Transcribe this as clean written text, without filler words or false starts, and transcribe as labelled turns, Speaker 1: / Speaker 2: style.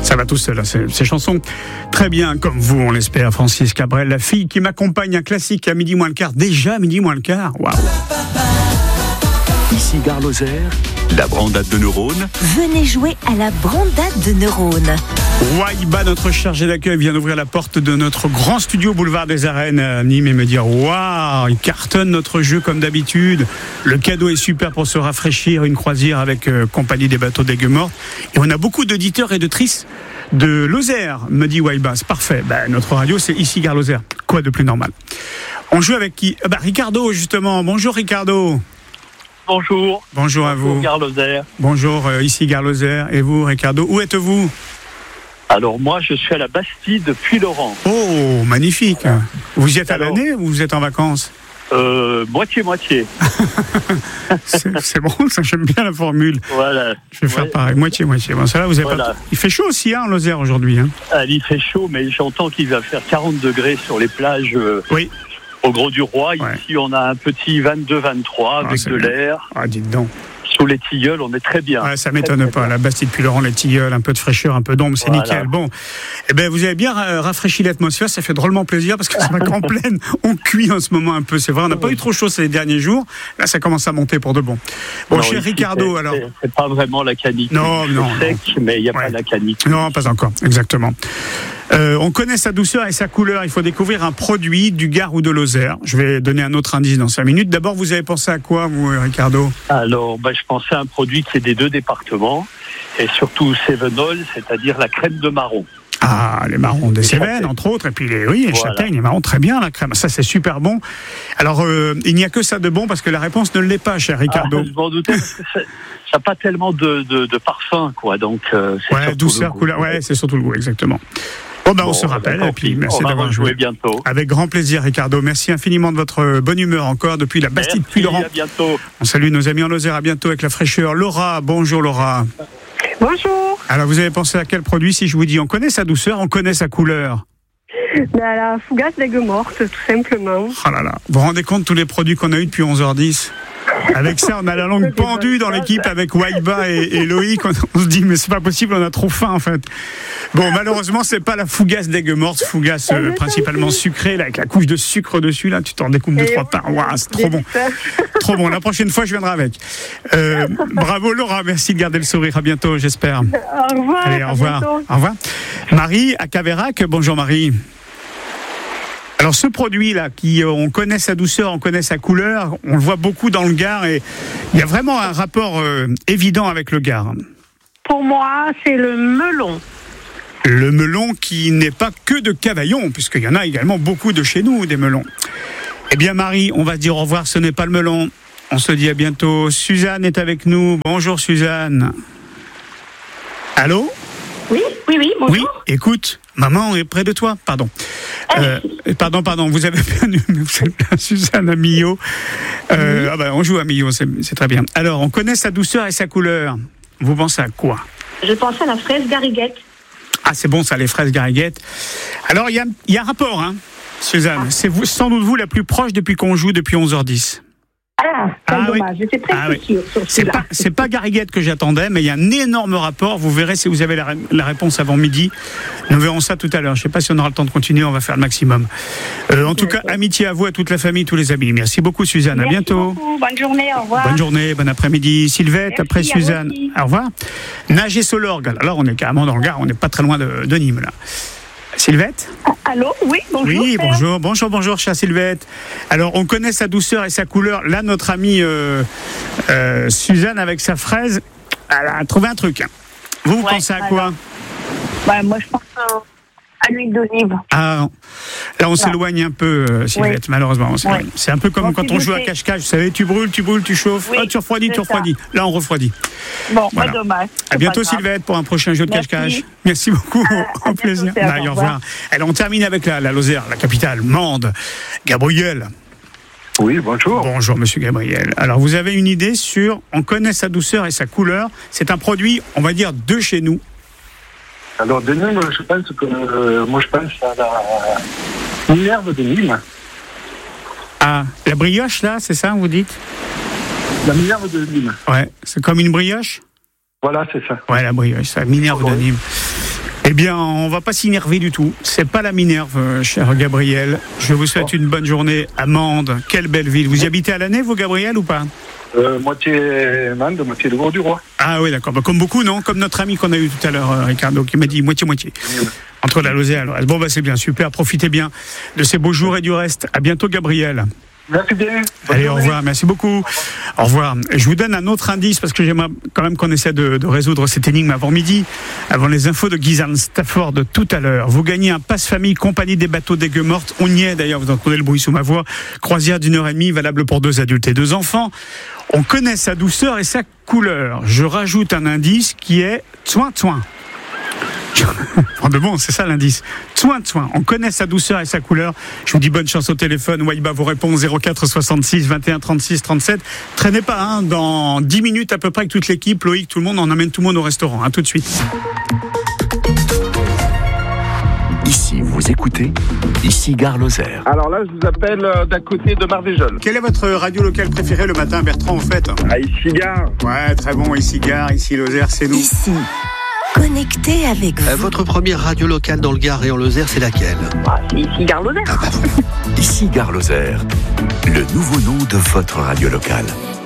Speaker 1: Ça va tout seul, ces chansons. Très bien, comme vous, on l'espère, Francis Cabrel, la fille qui m'accompagne, un classique à midi moins le quart. Déjà midi moins le quart, waouh.
Speaker 2: Ici Gare Lozère, la brandade de neurones.
Speaker 3: Venez jouer à la brandade de neurones.
Speaker 1: Waiba, notre chargé d'accueil, vient d'ouvrir la porte de notre grand studio boulevard des Arènes à Nîmes et me dire waouh, il cartonne notre jeu comme d'habitude. Le cadeau est super pour se rafraîchir, une croisière avec compagnie des bateaux d'Aigues-Mortes. Et on a beaucoup d'auditeurs et d'autrices de Lozère, me dit Waiba. C'est parfait. Notre radio, c'est ici Gare Lozère. Quoi de plus normal? On joue avec qui? Ricardo, justement. Bonjour Ricardo.
Speaker 4: Bonjour.
Speaker 1: Bonjour à vous.
Speaker 4: Gare Lozère.
Speaker 1: Bonjour, ici Gare Lozère. Et vous, Ricardo, où êtes-vous?
Speaker 4: Alors moi, je suis à la Bastide de Puylaurens.
Speaker 1: Oh, magnifique. Voilà. Vous y êtes à
Speaker 4: Alors,
Speaker 1: l'année ou vous êtes en vacances?
Speaker 4: Moitié-moitié.
Speaker 1: c'est bon, ça, j'aime bien la formule.
Speaker 4: Voilà.
Speaker 1: Je vais faire pareil, moitié-moitié. Bon, ça là, vous avez pas... Il fait chaud aussi, en Lozère aujourd'hui.
Speaker 4: Il fait chaud, mais j'entends qu'il va faire 40 degrés sur les plages.
Speaker 1: Oui.
Speaker 4: Au Gros du Roi, ici on a un petit 22-23 avec de l'air.
Speaker 1: Dites donc.
Speaker 4: Sous les tilleuls, on est très bien.
Speaker 1: Ouais, ça m'étonne pas. La Bastide Puylaurens, les tilleuls, un peu de fraîcheur, un peu d'ombre, c'est nickel. Bon, vous avez bien rafraîchi l'atmosphère, ça fait drôlement plaisir parce que c'est vrai qu'en pleine, on cuit en ce moment un peu. C'est vrai, on n'a pas eu trop chaud ces derniers jours. Là, ça commence à monter pour de bon. Bon, cher Ricardo, alors.
Speaker 4: C'est pas vraiment la canicule.
Speaker 1: Non.
Speaker 4: C'est sec, mais il n'y a pas la canicule.
Speaker 1: Non, pas encore, exactement. On connaît sa douceur et sa couleur. Il faut découvrir un produit du Gard ou de Lozère. Je vais donner un autre indice dans 5 minutes. D'abord, vous avez pensé à quoi, vous, Ricardo?
Speaker 4: Alors, je pensais à un produit qui est des 2 départements et surtout Cévenol, c'est-à-dire la crème de marron.
Speaker 1: Ah, les marrons des Cévennes, entre autres, et puis les châtaignes, les marrons, très bien, la crème. Ça, c'est super bon. Alors, il n'y a que ça de bon parce que la réponse ne l'est pas, cher Ricardo.
Speaker 4: Je m'en doutais parce que ça n'a pas tellement de parfum, quoi. Donc,
Speaker 1: c'est douceur, couleur. Ouais, c'est surtout le goût, exactement. On se rappelle, et puis merci d'avoir joué
Speaker 4: bientôt.
Speaker 1: Avec grand plaisir, Ricardo. Merci infiniment de votre bonne humeur encore depuis la Bastide Puylaurens.
Speaker 4: À bientôt.
Speaker 1: On salue nos amis en Lozère, à bientôt avec la fraîcheur. Laura, bonjour Laura.
Speaker 5: Bonjour.
Speaker 1: Alors, vous avez pensé à quel produit? Si je vous dis, on connaît sa douceur, on connaît sa couleur.
Speaker 5: La fougasse d'Aigues-Mortes, tout simplement.
Speaker 1: Oh là là, vous vous rendez compte tous les produits qu'on a eu depuis 11h10? Avec ça, on a la langue pendue dans l'équipe avec Waiba et Loïc. On se dit, mais c'est pas possible, on a trop faim en fait. Bon, malheureusement, c'est pas la fougasse d'Aigues-Mortes, fougasse principalement sucrée, là, avec la couche de sucre dessus, là, tu t'en découpes 2-3 parts. Waouh, c'est trop bon. Trop bon. La prochaine fois, je viendrai avec. Bravo Laura, merci de garder le sourire. À bientôt, j'espère.
Speaker 5: Au revoir.
Speaker 1: Allez, au revoir. Au revoir. Marie, à Caveyrac. Bonjour Marie. Alors ce produit-là, on connaît sa douceur, on connaît sa couleur, on le voit beaucoup dans le Gard et il y a vraiment un rapport évident avec le Gard.
Speaker 5: Pour moi, c'est le melon.
Speaker 1: Le melon qui n'est pas que de Cavaillon, puisqu'il y en a également beaucoup de chez nous, des melons. Eh bien Marie, on va se dire au revoir, ce n'est pas le melon. On se dit à bientôt. Suzanne est avec nous. Bonjour Suzanne. Allô ?
Speaker 5: Oui, bonjour.
Speaker 1: Oui, écoute, maman est près de toi, pardon. Pardon, vous avez perdu Suzanne à Millau. On joue à Millau, c'est très bien. Alors, on connaît sa douceur et sa couleur. Vous pensez à quoi?
Speaker 5: Je pensais à la fraise gariguette.
Speaker 1: Ah, c'est bon ça, les fraises gariguettes. Alors, il y a un rapport, hein, Suzanne. C'est sans doute vous la plus proche depuis qu'on joue, depuis 11h10.
Speaker 5: C'est dommage, j'étais presque sûre sur celui-là.
Speaker 1: C'est pas gariguette que j'attendais, mais il y a un énorme rapport. Vous verrez si vous avez la réponse avant midi. Nous verrons ça tout à l'heure. Je ne sais pas si on aura le temps de continuer, on va faire le maximum. En tout cas, amitié à vous, à toute la famille, tous les amis. Merci beaucoup Suzanne,
Speaker 5: Merci
Speaker 1: à bientôt.
Speaker 5: Beaucoup. Bonne journée, au revoir.
Speaker 1: Bonne journée, bon après-midi. Sylvette,
Speaker 5: Merci,
Speaker 1: après Suzanne. Au revoir. Nage et Solorgue. Alors on est carrément dans le Gard, on n'est pas très loin de Nîmes là. Sylvette?
Speaker 5: Allô? Oui, bonjour.
Speaker 1: Oui, bonjour, chère Sylvette. Alors, on connaît sa douceur et sa couleur. Là, notre amie Suzanne, avec sa fraise, elle a trouvé un truc. Vous pensez à quoi?
Speaker 5: Moi, je pense à l'huile d'olive.
Speaker 1: Ah, là, on s'éloigne un peu, Sylvette, malheureusement. C'est un peu comme quand on joue à cache-cache. Vous savez, tu brûles, tu chauffes, tu refroidis. Là, on refroidit.
Speaker 5: Bon, pas dommage.
Speaker 1: À bientôt, Sylvette, pour un prochain jeu de cache-cache. Merci beaucoup. Au plaisir. Au revoir. Alors, on termine avec la Lozère, la capitale, Mende. Gabriel.
Speaker 6: Oui, bonjour.
Speaker 1: Bonjour, monsieur Gabriel. Alors, vous avez une idée sur, on connaît sa douceur et sa couleur. C'est un produit, on va dire, de chez nous.
Speaker 6: Alors, de Nîmes, je pense à la Minerve de Nîmes.
Speaker 1: Ah, la brioche, là, c'est ça, vous dites?
Speaker 6: La Minerve de Nîmes.
Speaker 1: Ouais, c'est comme une brioche?
Speaker 6: Voilà, c'est ça.
Speaker 1: Ouais, la brioche, ça, Minerve de Nîmes. Eh bien, on va pas s'énerver du tout. C'est pas la Minerve, cher Gabriel. Je vous souhaite une bonne journée à Mende. Quelle belle ville. Vous y habitez à l'année, vous, Gabriel, ou pas?
Speaker 6: Moitié Mende, moitié le Gros-du-Roi.
Speaker 1: Ah oui, d'accord. Bah, comme beaucoup, non? Comme notre ami qu'on a eu tout à l'heure, Ricardo, qui m'a dit moitié-moitié. Entre la Lozère et l'Oise. Bon, bah, c'est bien, super. Profitez bien de ces beaux jours et du reste. À bientôt, Gabriel.
Speaker 6: Merci bien.
Speaker 1: Allez, au revoir. Merci beaucoup. Au revoir. Je vous donne un autre indice parce que j'aimerais quand même qu'on essaie de résoudre cette énigme avant midi, avant les infos de Guizan Stafford de tout à l'heure. Vous gagnez un passe-famille compagnie des bateaux des Gueux-Mortes. On y est d'ailleurs, vous entendez le bruit sous ma voix. Croisière d'1h30, valable pour 2 adultes et 2 enfants. On connaît sa douceur et sa couleur. Je rajoute un indice qui est tsouin-tsouin. De bon, c'est ça l'indice. Tsouin-tsouin. On connaît sa douceur et sa couleur. Je vous dis bonne chance au téléphone. Waiba vous répond 04 66 21 36 37. Traînez pas, hein. Dans 10 minutes à peu près avec toute l'équipe, Loïc, tout le monde, on amène tout le monde au restaurant. À tout de suite.
Speaker 2: Ici, vous écoutez, ici Gare Lozère.
Speaker 6: Alors là, je vous appelle d'à côté de Marvejols.
Speaker 1: Quelle est votre radio locale préférée le matin, Bertrand, en fait?
Speaker 6: Ici Gare.
Speaker 1: Ouais, très bon. Ici Gare, ici Lozère, c'est nous.
Speaker 3: Ici, connecté avec vous.
Speaker 7: Votre première radio locale dans le Gard et en Lozère, c'est laquelle?
Speaker 5: C'est ici Gare Lozère.
Speaker 2: Ici Gare Lozère, le nouveau nom de votre radio locale.